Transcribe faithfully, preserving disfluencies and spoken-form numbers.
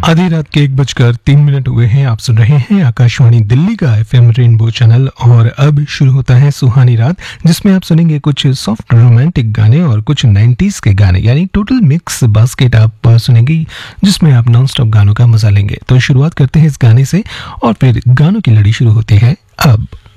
आधी रात के एक बजकर तीन मिनट हुए हैं। आप सुन रहे हैं आकाशवाणी दिल्ली का एफएम रेनबो चैनल और अब शुरू होता है सुहानी रात, जिसमें आप सुनेंगे कुछ सॉफ्ट रोमांटिक गाने और कुछ नाइन्टीज के गाने, यानी टोटल मिक्स बास्केट आप सुनेंगे, जिसमें आप नॉन स्टॉप गानों का मजा लेंगे। तो शुरुआत करते हैं इस गाने से और फिर गानों की लड़ी शुरू होती है अब।